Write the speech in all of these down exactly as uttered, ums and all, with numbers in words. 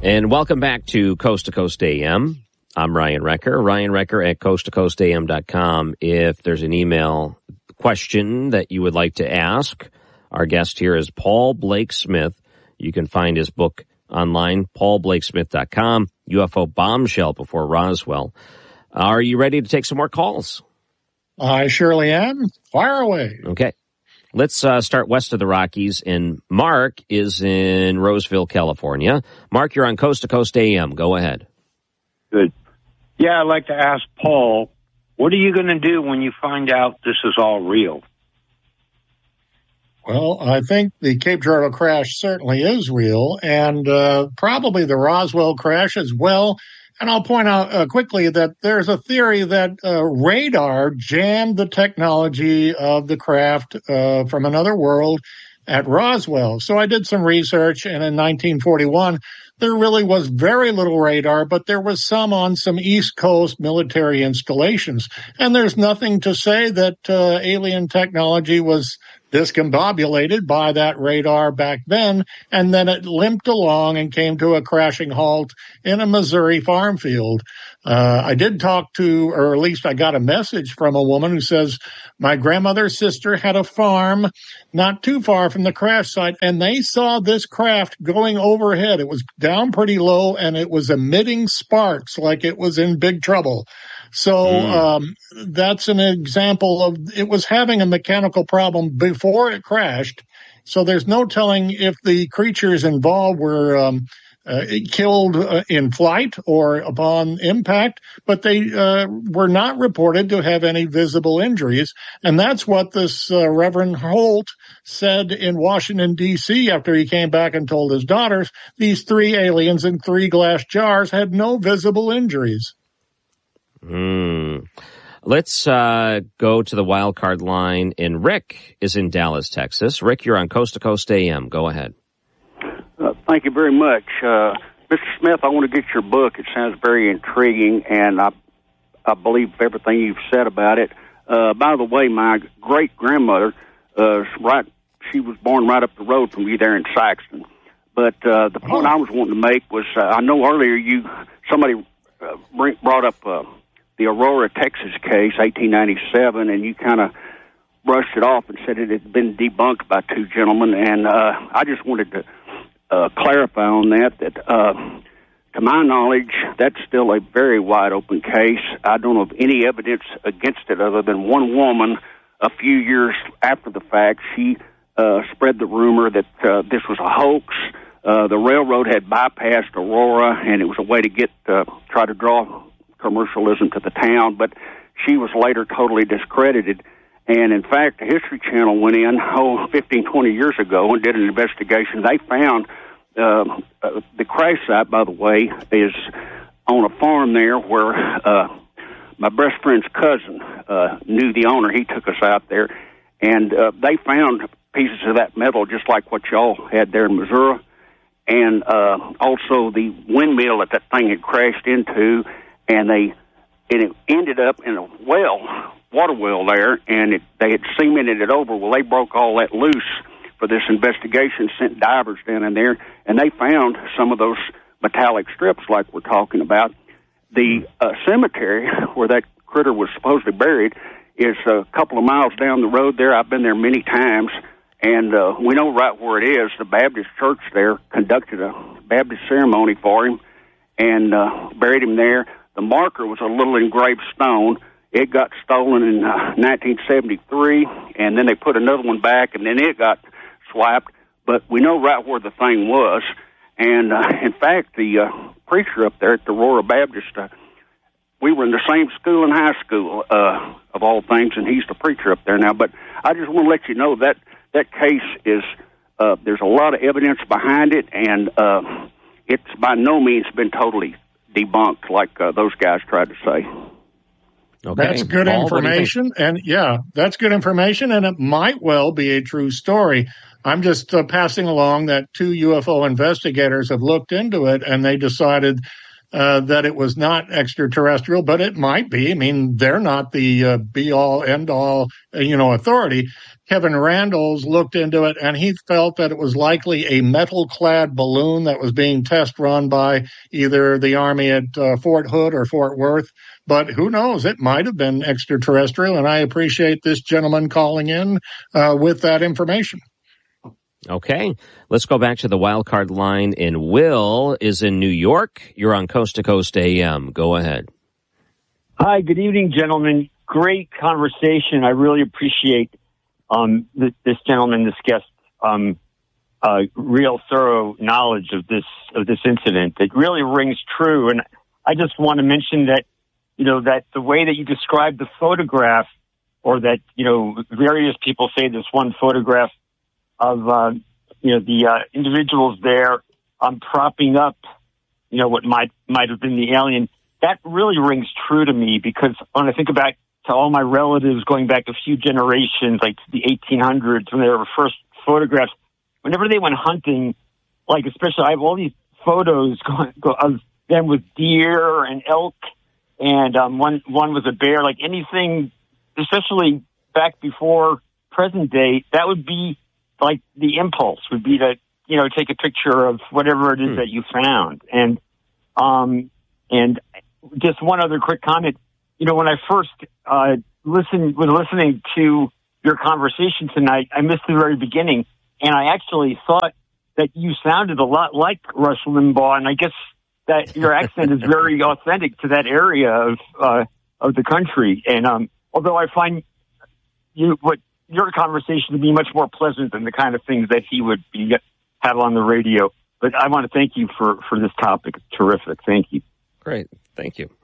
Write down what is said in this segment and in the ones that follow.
And welcome back to Coast to Coast A M. I'm Ryan Recker, Ryan Recker at coast to coast a m dot com. If there's an email question that you would like to ask, our guest here is Paul Blake Smith. You can find his book online, paul blake smith dot com, U F O Bombshell Before Roswell. Are you ready to take some more calls? I surely am. Fire away. Okay. Let's uh, start west of the Rockies, and Mark is in Roseville, California. Mark, you're on Coast to Coast A M. Go ahead. Good. Yeah, I'd like to ask Paul, what are you going to do when you find out this is all real? Well, I think the Cape Girardeau crash certainly is real, and uh, probably the Roswell crash as well. And I'll point out uh, quickly that there's a theory that uh, radar jammed the technology of the craft uh, from another world at Roswell. So I did some research, and in nineteen forty-one, there really was very little radar, but there was some on some East Coast military installations. And there's nothing to say that uh, alien technology was discombobulated by that radar back then, and then it limped along and came to a crashing halt in a Missouri farm field. Uh, I did talk to, or at least I got a message from a woman who says, my grandmother's sister had a farm not too far from the crash site, and they saw this craft going overhead. It was down pretty low, and it was emitting sparks like it was in big trouble. So mm. um, that's an example of it was having a mechanical problem before it crashed. So there's no telling if the creatures involved were um, uh, killed uh, in flight or upon impact, but they uh, were not reported to have any visible injuries. And that's what this uh, Reverend Holt said in Washington, D C after he came back and told his daughters these three aliens in three glass jars had no visible injuries. Hmm. Let's uh, go to the wild card line, and Rick is in Dallas, Texas. Rick, you're on Coast to Coast A M. Go ahead. Uh, thank you very much. Uh, Mister Smith, I want to get your book. It sounds very intriguing, and I I believe everything you've said about it. Uh, by the way, my great-grandmother, uh, right, she was born right up the road from you there in Saxton. But uh, the point oh. I was wanting to make was, uh, I know earlier you somebody uh, brought up uh, the Aurora, Texas case, eighteen ninety-seven, and you kind of brushed it off and said it had been debunked by two gentlemen. And uh, I just wanted to uh, clarify on that, that uh, to my knowledge, that's still a very wide-open case. I don't know of any evidence against it other than one woman a few years after the fact. She uh, spread the rumor that uh, this was a hoax. Uh, the railroad had bypassed Aurora, and it was a way to get uh, try to draw commercialism to the town, but she was later totally discredited. And in fact, the History Channel went in, oh, fifteen, twenty years ago and did an investigation. They found uh, uh, the crash site, by the way, is on a farm there where uh, my best friend's cousin uh, knew the owner. He took us out there, and uh, they found pieces of that metal just like what y'all had there in Missouri, and uh, also the windmill that that thing had crashed into. And they, and it ended up in a well, water well there, and it, they had cemented it over. Well, they broke all that loose for this investigation, sent divers down in there, and they found some of those metallic strips like we're talking about. The uh, cemetery where that critter was supposedly buried is a couple of miles down the road there. I've been there many times, and uh, we know right where it is. The Baptist church there conducted a Baptist ceremony for him and uh, buried him there. The marker was a little engraved stone. It got stolen in uh, nineteen seventy-three, and then they put another one back, and then it got swiped. But we know right where the thing was. And, uh, in fact, the uh, preacher up there at the Aurora Baptist, uh, we were in the same school in high school, uh, of all things, and he's the preacher up there now. But I just want to let you know that that case is, uh, there's a lot of evidence behind it, and uh, it's by no means been totally debunked like uh, those guys tried to say. Okay. That's good Paul, information. And yeah, that's good information. And it might well be a true story. I'm just uh, passing along that two U F O investigators have looked into it, and they decided uh, that it was not extraterrestrial, but it might be. I mean, they're not the uh, be-all, end-all, uh, you know, authority. Kevin Randles looked into it, and he felt that it was likely a metal-clad balloon that was being test run by either the Army at uh, Fort Hood or Fort Worth. But who knows? It might have been extraterrestrial, and I appreciate this gentleman calling in uh, with that information. Okay, let's go back to the wild card line. And Will is in New York. You're on Coast to Coast A M. Go ahead. Hi, good evening, gentlemen. Great conversation. I really appreciate um, this, this gentleman, this guest, um, uh, real thorough knowledge of this of this incident. It really rings true. And I just want to mention that, you know, that the way that you described the photograph, or that, you know, various people say this one photograph of, uh, you know, the uh, individuals there um, propping up, you know, what might might have been the alien. That really rings true to me, because when I think about to all my relatives going back a few generations, like the eighteen hundreds, when they were first photographed, whenever they went hunting, like especially I have all these photos going, go, of them with deer and elk, and um, one one was a bear. Like anything, especially back before present day, that would be like the impulse would be to, you know, take a picture of whatever it is hmm. that you found. And, um, and just one other quick comment, you know, when I first, uh, listened, was listening to your conversation tonight, I missed the very beginning, and I actually thought that you sounded a lot like Rush Limbaugh, and I guess that your accent is very authentic to that area of, uh, of the country. And, um, although I find you, what, your conversation to be much more pleasant than the kind of things that he would be, have on the radio. But I want to thank you for, for this topic. It's terrific. Thank you. Great. Thank you.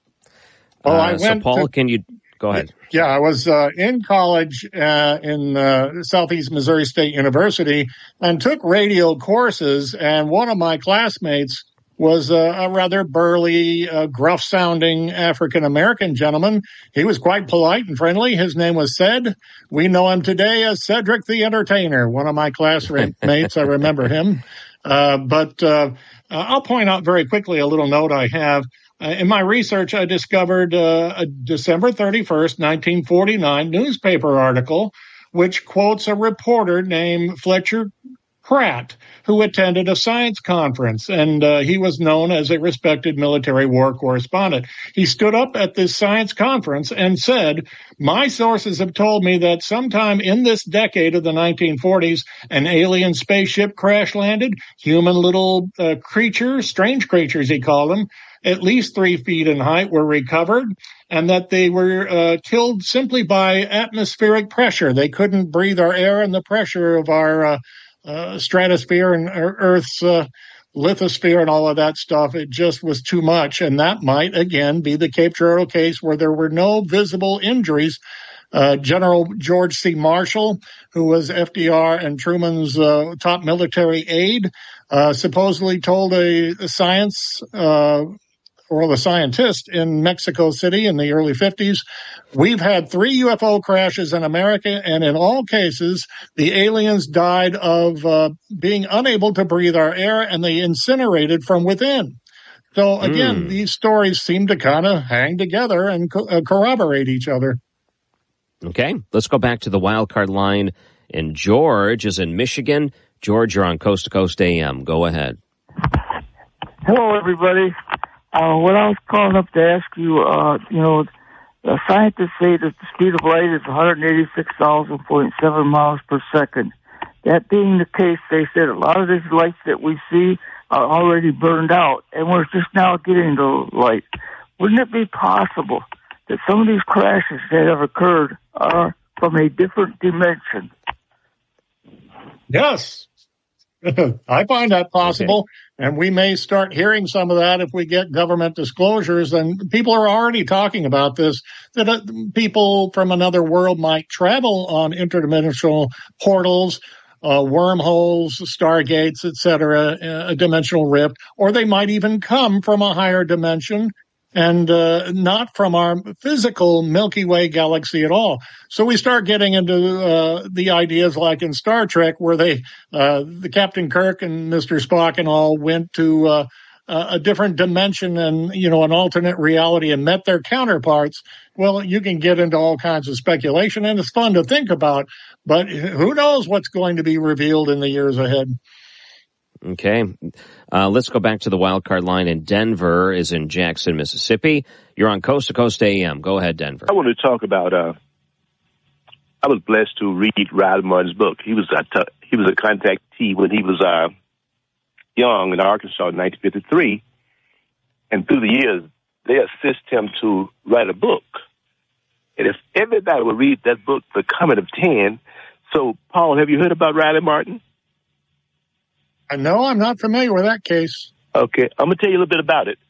Well, uh, I went so, Paul, to, can you go ahead? Yeah, I was uh, in college uh, in uh, Southeast Missouri State University and took radio courses. And one of my classmates was uh, a rather burly, uh, gruff-sounding African-American gentleman. He was quite polite and friendly. His name was Ced. We know him today as Cedric the Entertainer, one of my classmates. I remember him. Uh, but uh, I'll point out very quickly a little note I have. Uh, in my research, I discovered uh, a December thirty-first, nineteen forty-nine newspaper article which quotes a reporter named Fletcher Pratt, who attended a science conference, and uh, he was known as a respected military war correspondent. He stood up at this science conference and said, "My sources have told me that sometime in this decade of the nineteen forties, an alien spaceship crash landed, human little uh, creatures, strange creatures he called them, at least three feet in height, were recovered, and that they were uh, killed simply by atmospheric pressure. They couldn't breathe our air, and the pressure of our uh, Uh, stratosphere and Earth's uh, lithosphere and all of that stuff, it just was too much. And that might, again, be the Cape Girardeau case where there were no visible injuries. Uh, General George C. Marshall, who was F D R and Truman's uh, top military aide, uh, supposedly told a, a science uh, or the scientist in Mexico City in the early fifties, "We've had three U F O crashes in America, and in all cases, the aliens died of uh, being unable to breathe our air, and they incinerated from within." So, again, mm. these stories seem to kind of hang together and co- uh, corroborate each other. Okay, let's go back to the wild card line. And George is in Michigan. George, you're on Coast to Coast A M. Go ahead. Hello, everybody. Uh, what I was calling up to ask you, uh, you know, uh, scientists say that the speed of light is one hundred eighty-six thousand point seven miles per second. That being the case, they said a lot of these lights that we see are already burned out, and we're just now getting the light. Wouldn't it be possible that some of these crashes that have occurred are from a different dimension? Yes. I find that possible, okay. And we may start hearing some of that if we get government disclosures. And people are already talking about this, that uh, people from another world might travel on interdimensional portals, uh, wormholes, stargates, et cetera, a dimensional rift, or they might even come from a higher dimension and uh, not from our physical Milky Way galaxy at all. So we start getting into uh, the ideas like in Star Trek, where they, uh, the Captain Kirk and Mister Spock and all went to uh, uh, a different dimension and, you know, an alternate reality and met their counterparts, well, you can get into all kinds of speculation, and it's fun to think about. But who knows what's going to be revealed in the years ahead. Okay. Uh, let's go back to the wild card line. In Denver is in Jackson, Mississippi. You're on Coast to Coast A M. Go ahead, Denver. I want to talk about, uh, I was blessed to read Riley Martin's book. He was a, t- he was a contactee when he was uh, young in Arkansas in nineteen fifty-three. And through the years, they assist him to write a book. And if everybody would read that book, The Comet of Ten. So, Paul, have you heard about Riley Martin? No, I'm not familiar with that case. Okay, I'm going to tell you a little bit about it.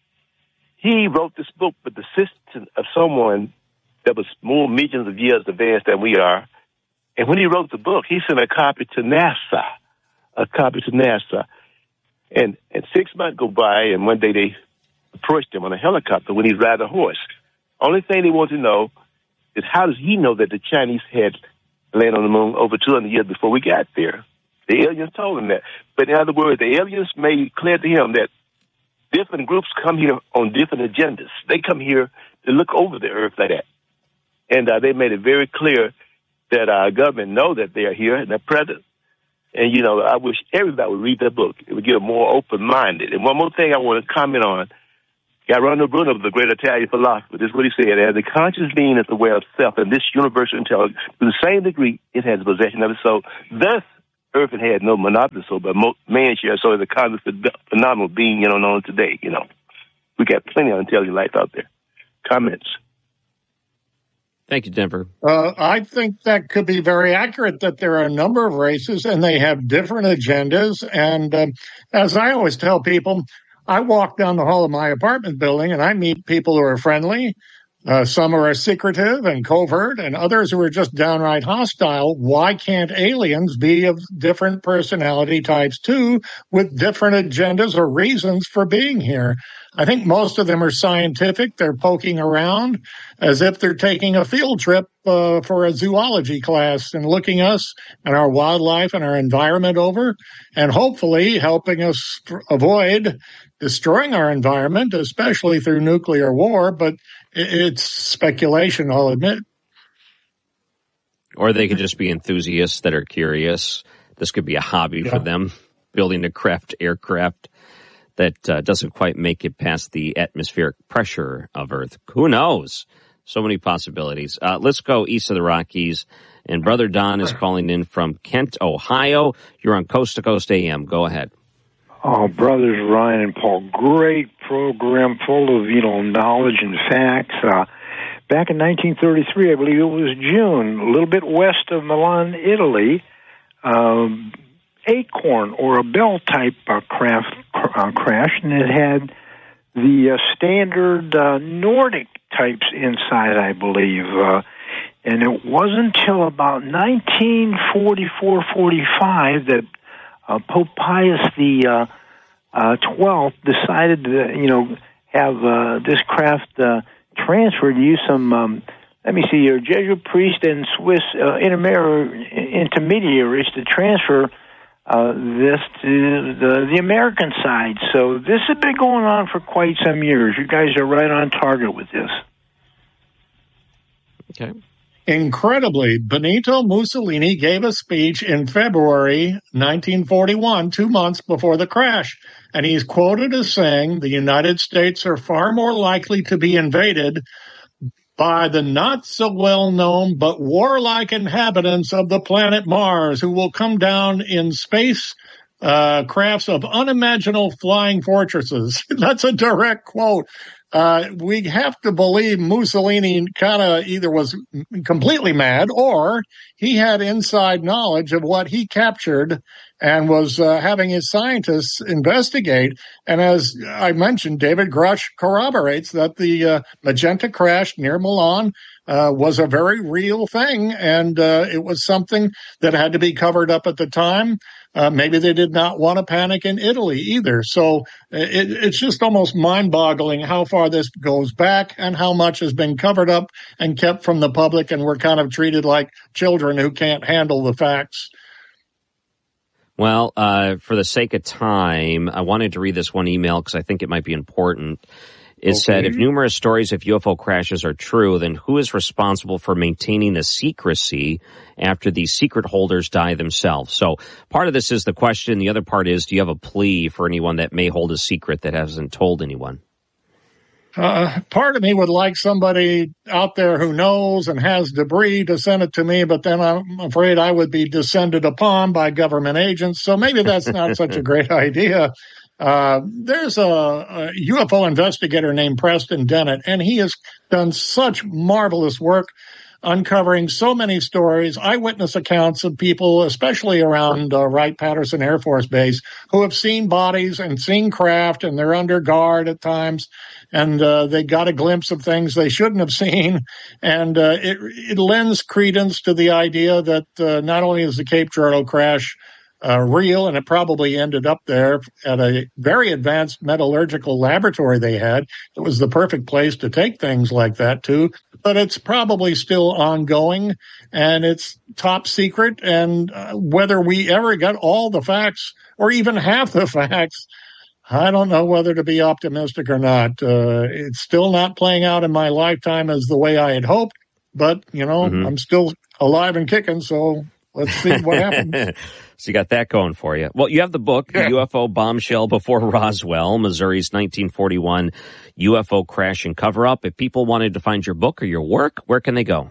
He wrote this book with the assistance of someone that was more millions of years advanced than we are. And when he wrote the book, he sent a copy to NASA, a copy to NASA. And, and six months go by, and one day they approached him on a helicopter when he's riding a horse. Only thing they want to know is how does he know that the Chinese had landed on the moon over two hundred years before we got there? The aliens told him that. But in other words, the aliens made clear to him that different groups come here on different agendas. They come here to look over the earth like that. And uh, they made it very clear that our government know that they are here and they're present. And, you know, I wish everybody would read that book. It would get more open-minded. And one more thing I want to comment on. Giordano Bruno was a great Italian philosopher. This is what he said. As the conscious being is aware of self and this universal intelligence, to the same degree, it has possession of it. So thus, Earth had no monopoly, so but man share, so is a conscious phenomenal being, you know, known today. You know, we got plenty of intelligent life out there. Comments? Thank you, Denver. Uh, I think that could be very accurate, that there are a number of races and they have different agendas. And um, as I always tell people, I walk down the hall of my apartment building and I meet people who are friendly. Uh, some are secretive and covert, and others who are just downright hostile. Why can't aliens be of different personality types too, with different agendas or reasons for being here? I think most of them are scientific. They're poking around as if they're taking a field trip uh, for a zoology class and looking us and our wildlife and our environment over, and hopefully helping us avoid destroying our environment, especially through nuclear war. But it's speculation, I'll admit. Or they could just be enthusiasts that are curious. This could be a hobby yeah. for them, building a craft aircraft that uh, doesn't quite make it past the atmospheric pressure of Earth. Who knows? So many possibilities. Uh, let's go east of the Rockies. And Brother Don is calling in from Kent, Ohio. You're on Coast to Coast A M. Go ahead. Oh, brothers Ryan and Paul, great program full of, you know, knowledge and facts. Uh, back in nineteen thirty-three, I believe it was June, a little bit west of Milan, Italy, um, Acorn or a Bell type uh, craft uh, crashed, and it had the uh, standard uh, Nordic types inside, I believe. Uh, and it wasn't until about nineteen forty-four forty-five that Uh, Pope Pius the uh, uh, twelfth decided to, you know, have uh, this craft uh, transferred. Use some, um, let me see here, Jesuit priest and Swiss uh, intermediaries to transfer uh, this to the, the American side. So this has been going on for quite some years. You guys are right on target with this. Okay. Incredibly, Benito Mussolini gave a speech in February nineteen forty-one, two months before the crash, and he's quoted as saying the United States are far more likely to be invaded by the not-so-well-known but warlike inhabitants of the planet Mars, who will come down in space uh, crafts of unimaginable flying fortresses. That's a direct quote. Uh, we have to believe Mussolini kind of either was completely mad or he had inside knowledge of what he captured and was uh, having his scientists investigate. And as I mentioned, David Grush corroborates that the uh, Magenta crash near Milan uh, was a very real thing, and uh, it was something that had to be covered up at the time. Uh, maybe they did not want to panic in Italy either. So it, it's just almost mind-boggling how far this goes back and how much has been covered up and kept from the public, and we're kind of treated like children who can't handle the facts. Well, uh, for the sake of time, I wanted to read this one email because I think it might be important. It okay. said, if numerous stories of U F O crashes are true, then who is responsible for maintaining the secrecy after these secret holders die themselves? So part of this is the question. The other part is, do you have a plea for anyone that may hold a secret that hasn't told anyone? Uh, part of me would like somebody out there who knows and has debris to send it to me, but then I'm afraid I would be descended upon by government agents. So maybe that's not such a great idea. Uh, there's a, a U F O investigator named Preston Dennett, and he has done such marvelous work uncovering so many stories, eyewitness accounts of people, especially around uh, Wright-Patterson Air Force Base, who have seen bodies and seen craft, and they're under guard at times, and uh, they got a glimpse of things they shouldn't have seen. And uh, it, it lends credence to the idea that uh, not only is the Cape Girardeau crash Uh, real, and it probably ended up there at a very advanced metallurgical laboratory they had. It was the perfect place to take things like that to, but it's probably still ongoing, and it's top secret, and uh, whether we ever got all the facts, or even half the facts, I don't know whether to be optimistic or not. Uh, it's still not playing out in my lifetime as the way I had hoped, but, you know, mm-hmm. I'm still alive and kicking, so let's see what happens. So you got that going for you. Well, you have the book, yeah. The U F O Bombshell Before Roswell, Missouri's nineteen forty-one U F O Crash and Cover-Up. If people wanted to find your book or your work, where can they go?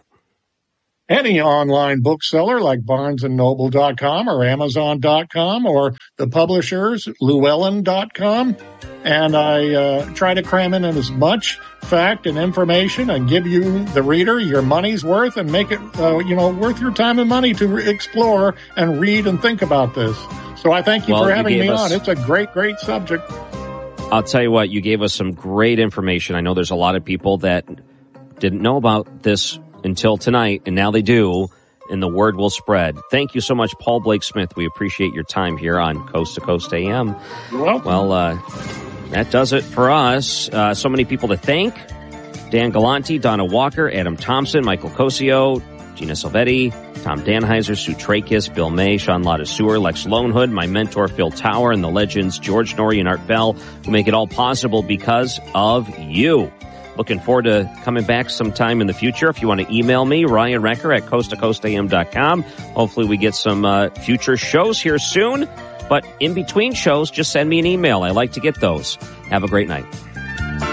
Any online bookseller like barnes and noble dot com or amazon dot com, or the publishers, llewellyn dot com. And I uh, try to cram in as much fact and information and give you, the reader, your money's worth, and make it, uh, you know, worth your time and money to re- explore and read and think about this. So I thank you well, for having you me us- on. It's a great, great subject. I'll tell you what, you gave us some great information. I know there's a lot of people that didn't know about this until tonight, and now they do, and the word will spread. Thank you so much, Paul Blake Smith. We appreciate your time here on Coast to Coast A M. You're welcome. Well, uh, that does it for us. Uh, so many people to thank. Dan Galanti, Donna Walker, Adam Thompson, Michael Cosio, Gina Silvetti, Tom Danheiser, Sue Trakis, Bill May, Sean Lotta Sewer, Lex Lonehood, my mentor Phil Tower, and the legends George Norrie and Art Bell, who make it all possible because of you. Looking forward to coming back sometime in the future. If you want to email me, Ryan Recker at coast to coast a m dot com. Hopefully we get some uh, future shows here soon. But in between shows, just send me an email. I like to get those. Have a great night.